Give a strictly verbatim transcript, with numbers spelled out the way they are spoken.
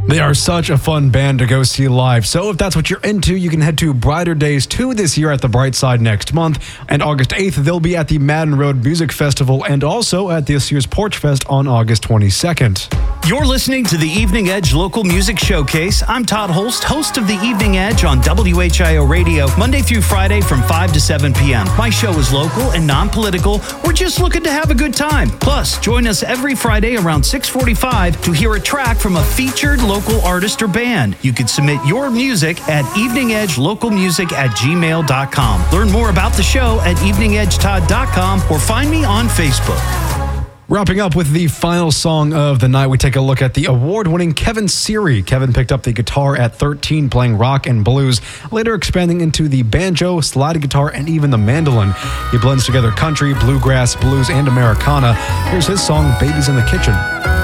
They are such a fun band to go see live. So if that's what you're into, you can head to Brighter Days two this year at the Bright Side next month. And August eighth, they'll be at the Madden Road Music Festival and also at this year's Porch Fest on August twenty-second. You're listening to the Evening Edge Local Music Showcase. I'm Todd Holst, host of the Evening Edge on W H I O Radio, Monday through Friday from five to seven p.m. My show is local and non-political. We're just looking to have a good time. Plus, join us every Friday around six forty-five to hear a track from a featured local artist or band. You can submit your music at evening edge local music at gmail dot com. Learn more about the show at evening edge todd dot com or find me on Facebook. Wrapping up with the final song of the night, we take a look at the award-winning Kevin Seary. Kevin picked up the guitar at thirteen, playing rock and blues, later expanding into the banjo, slide guitar, and even the mandolin. He blends together country, bluegrass, blues, and Americana. Here's his song, Babies in the Kitchen.